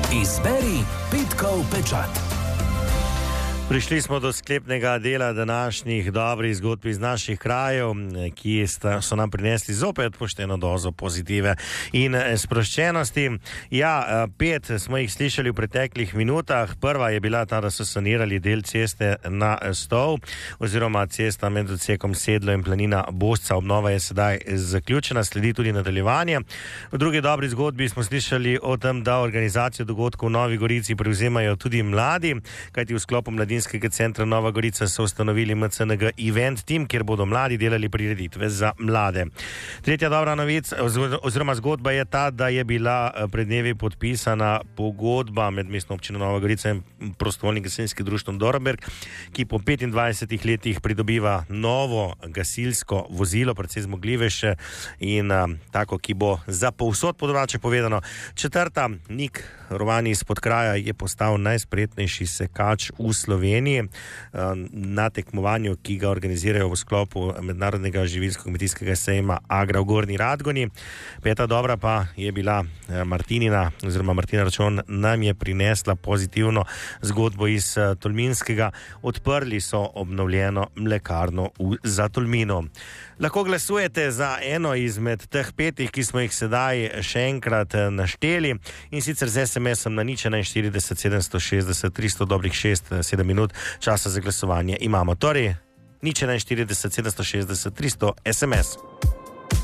Izberi petkov pečat. Prišli smo do sklepnega dela današnjih dobrih zgodb iz naših krajev, ki so nam prinesli zopet pošteno dozo pozitive in sproščenosti. Ja, 5 smo jih slišali v preteklih minutah. Prva je bila ta, da so sanirali del ceste na Stol, oziroma cesta med odsekom Sedlo in planina Bosca. Obnova je sedaj zaključena, sledi tudi nadaljevanje. V drugi dobri zgodbi smo slišali o tem, da organizacijo dogodkov v Novi Gorici prevzemajo tudi mladi, kajti v sklopu Mladinskega centra Nova Gorica so ustanovili MCNG Event Team, kjer bodo mladi delali prireditve za mlade. Tretja dobra novica oziroma zgodba je ta, da je bila pred dnevi podpisana pogodba med Mestno občino Nova Gorica in prostovoljnim gasilskim društvom Dornberg, ki po 25 letih pridobiva novo gasilsko vozilo, precej zmogljivejše in tako, ki bo za povsod, po domače povedano. Četrta, Nik Rovani iz Podkraja je postal najspretnejši sekač v Sloveniji na tekmovanju, ki ga organizirajo v sklopu mednarodnega živilsko-kmetijskega sejma Agra v Gornji Radgoni. Peta dobra pa je bila Martina Račon nam je prinesla pozitivno zgodbo iz Tolminskega. Odprli so obnovljeno mlekarno za Tolmino. Lahko glasujete za eno izmed teh 5, ki smo jih sedaj še enkrat našteli, in sicer z SMS-om na 041 760 300, dobrih 6-7 minut časa za glasovanje imamo. Torej, 041 760 300 SMS.